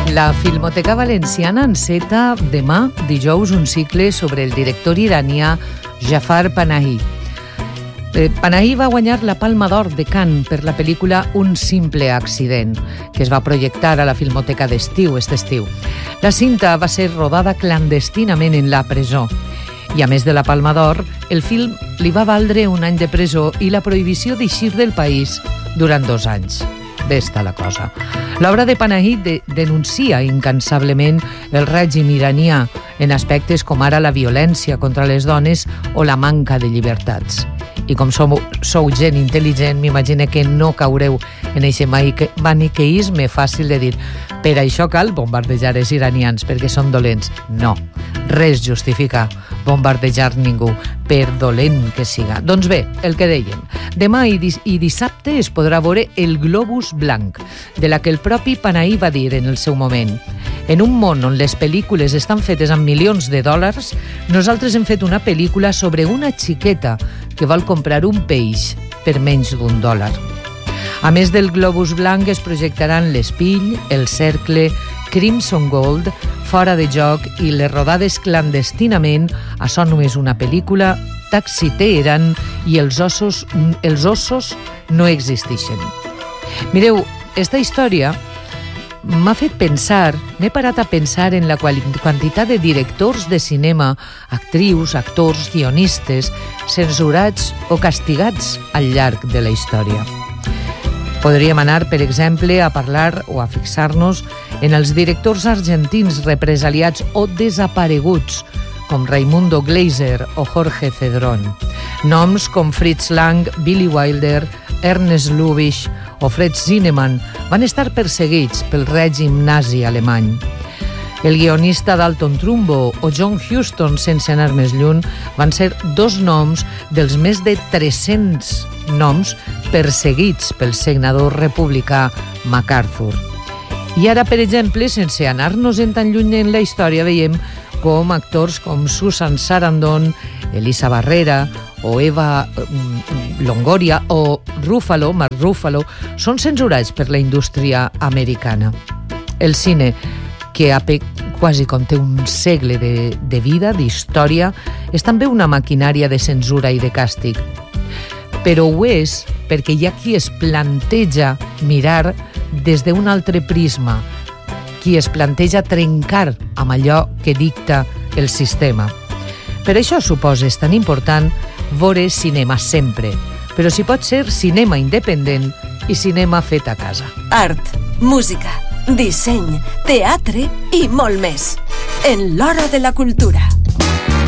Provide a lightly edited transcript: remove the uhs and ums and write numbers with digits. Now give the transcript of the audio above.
La Filmoteca Valenciana enceta demà, dijous, un cicle sobre el director iranià Jafar Panahi. Panahi va guanyar la Palma d'Or de Cannes per la pel·lícula Un simple accident, que es va projectar a la Filmoteca d'estiu, aquest estiu. La cinta va ser rodada clandestinament en la presó. I a més de la Palma d'Or, el film li va valdre un any de presó i la prohibició d'eixir del país durant 2 anys. Bé està la cosa. L'obra de Panahi denuncia incansablement el règim iranià en aspectes com ara la violència contra les dones o la manca de llibertats. I com sou gent intel·ligent, m'imagino que no caureu en aquest maniqueisme fàcil de dir per això cal bombardejar els iranians perquè són dolents. No, res justifica bombardejar ningú, per dolent que siga. Doncs bé, el que dèiem, demà i dissabte es podrà veure El globus blanc, de la que el propi Panahi va dir en el seu moment: en un món on les pel·lícules estan fetes amb milions de dòlars, nosaltres hem fet una pel·lícula sobre una xiqueta que vol comprar un peix per menys d'$1. A més del globus blanc es projectaran L'Espill, El cercle, Crimson Gold, Fora de joc i les rodades clandestinament a So només una pel·lícula, Taxi Teheran i Els ossos no existeixen. Mireu, esta història m'ha fet pensar, m'he parat a pensar en la quantitat de directors de cinema, actrius, actors, guionistes, censurats o castigats al llarg de la història. Podríem anar, per exemple, a parlar o a fixar-nos en els directors argentins represaliats o desapareguts, com Raimundo Gleiser o Jorge Cedrón. Noms com Fritz Lang, Billy Wilder, Ernest Lubitsch o Fred Zinnemann van estar perseguits pel règim nazi alemany. El guionista Dalton Trumbo o John Huston, sense anar més lluny, van ser 2 noms dels més de 300 noms perseguits pel senador republicà MacArthur. I ara, per exemple, sense anar-nos tan lluny en la història, veiem com actors com Susan Sarandon, Elisa Barrera o Eva Longoria o Mark Ruffalo són censurats per la indústria americana. El cine, que quasi conté un segle de vida, d'història, és també una maquinària de censura i de càstig. Però ho és perquè hi ha qui es planteja mirar des d'un altre prisma, qui es planteja trencar amb allò que dicta el sistema. Per això suposa és tan important veure cinema sempre, però si pot ser cinema independent i cinema fet a casa. Art, música, disseny, teatre i molt més. En l'Hora de la Cultura.